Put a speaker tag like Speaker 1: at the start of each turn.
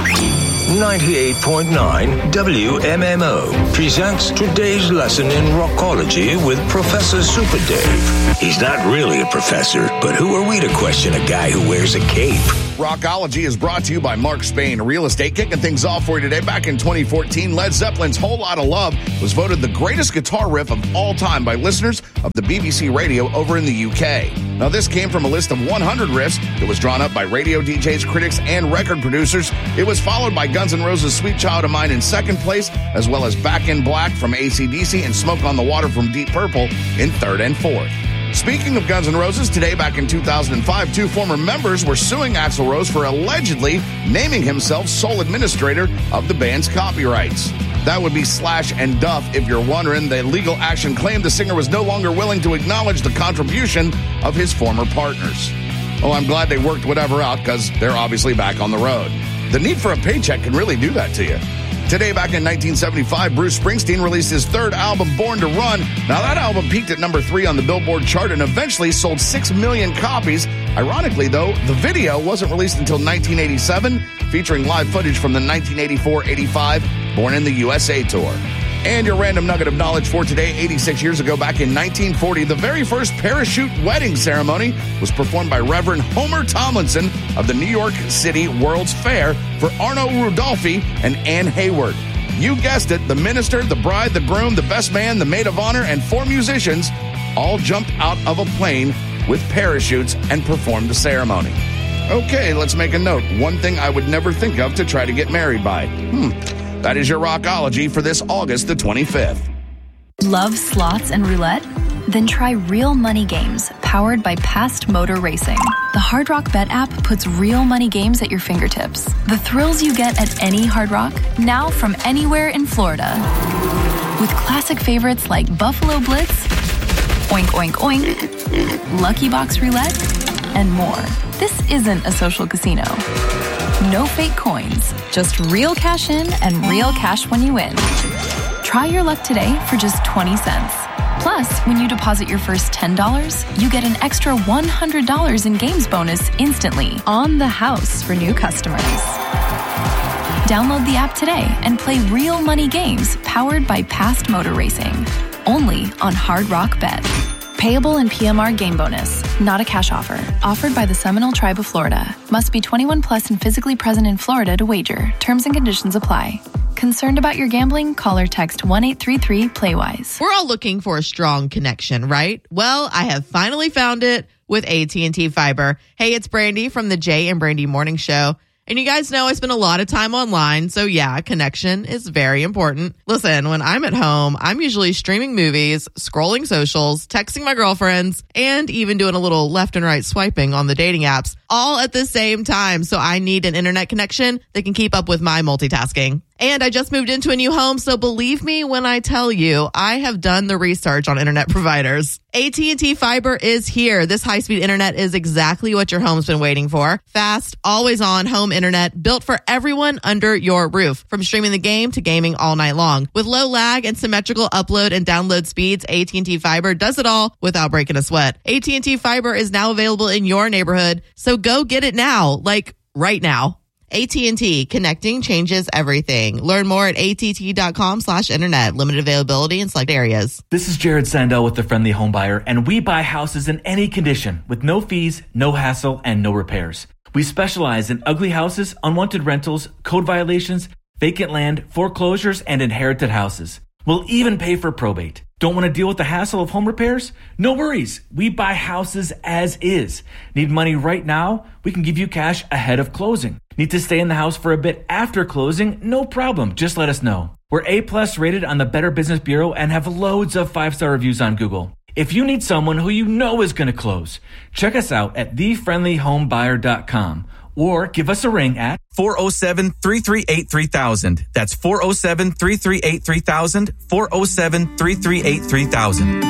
Speaker 1: 98.9 WMMO presents today's lesson in rockology with Professor Super Dave. He's not really a professor, but who are we to question a guy who wears a cape?
Speaker 2: Rockology is brought to you by Mark Spain Real Estate. Kicking things off for you today. Back in 2014, Led Zeppelin's Whole Lotta Love was voted the greatest guitar riff of all time by listeners of the BBC Radio over in the UK. Now, this came from a list of 100 riffs that was drawn up by radio DJs, critics, and record producers. It was followed by Guns N' Roses' Sweet Child of Mine in second place, as well as Back in Black from AC/DC and Smoke on the Water from Deep Purple in third and fourth. Speaking of Guns N' Roses, today back in 2005, two former members were suing Axl Rose for allegedly naming himself sole administrator of the band's copyrights. That would be Slash and Duff, if you're wondering. The legal action claimed the singer was no longer willing to acknowledge the contribution of his former partners. Oh, I'm glad they worked whatever out, because they're obviously back on the road. The need for a paycheck can really do that to you. Today, back in 1975, Bruce Springsteen released his third album, Born to Run. Now, that album peaked at number 3 on the Billboard chart and eventually sold 6 million copies. Ironically, though, the video wasn't released until 1987, featuring live footage from the 1984-85 Born in the USA tour. And your random nugget of knowledge for today, 86 years ago, back in 1940, the very first parachute wedding ceremony was performed by Reverend Homer Tomlinson of the New York City World's Fair for Arno Rudolphi and Anne Hayward. You guessed it, the minister, the bride, the groom, the best man, the maid of honor, and 4 musicians all jumped out of a plane with parachutes and performed the ceremony. Okay, let's make a note. One thing I would never think of to try to get married by. That is your Rockology for this August the 25th.
Speaker 3: Love slots and roulette? Then try Real Money Games, powered by Past Motor Racing. The Hard Rock Bet app puts real money games at your fingertips. The thrills you get at any Hard Rock, now from anywhere in Florida. With classic favorites like Buffalo Blitz, Oink Oink Oink, Lucky Box Roulette, and more. This isn't a social casino. No fake coins, just real cash in and real cash when you win. Try your luck today for just 20 cents. Plus, when you deposit your first $10, you get an extra $100 in games bonus instantly on the house for new customers. Download the app today and play real money games powered by Past Motor Racing. Only on Hard Rock Bet. Payable in PMR game bonus. Not a cash offer. Offered by the Seminole Tribe of Florida. Must be 21 plus and physically present in Florida to wager. Terms and conditions apply. Concerned about your gambling? Call or text 1-833-PLAYWISE.
Speaker 4: We're all looking for a strong connection, right? Well, I have finally found it with AT&T Fiber. Hey, it's Brandy from the Jay and Brandy Morning Show. And you guys know I spend a lot of time online, so yeah, connection is very important. Listen, when I'm at home, I'm usually streaming movies, scrolling socials, texting my girlfriends, and even doing a little left and right swiping on the dating apps, all at the same time. So I need an internet connection that can keep up with my multitasking. And I just moved into a new home, so believe me when I tell you, I have done the research on internet providers. AT&T Fiber is here. This high-speed internet is exactly what your home's been waiting for. Fast, always-on home internet built for everyone under your roof. From streaming the game to gaming all night long. With low lag and symmetrical upload and download speeds, AT&T Fiber does it all without breaking a sweat. AT&T Fiber is now available in your neighborhood, so go get it now, like right now. AT&T, connecting changes everything. Learn more at att.com/internet. Limited availability in select areas.
Speaker 5: This is Jared Sandell with The Friendly Home Buyer, and we buy houses in any condition with no fees, no hassle, and no repairs. We specialize in ugly houses, unwanted rentals, code violations, vacant land, foreclosures, and inherited houses. We'll even pay for probate. Don't want to deal with the hassle of home repairs? No worries. We buy houses as is. Need money right now? We can give you cash ahead of closing. Need to stay in the house for a bit after closing? No problem. Just let us know. We're A+ rated on the Better Business Bureau and have loads of 5-star reviews on Google. If you need someone who you know is going to close, check us out at thefriendlyhomebuyer.com or give us a ring at
Speaker 6: 407-338-3000. That's 407-338-3000, 407-338-3000.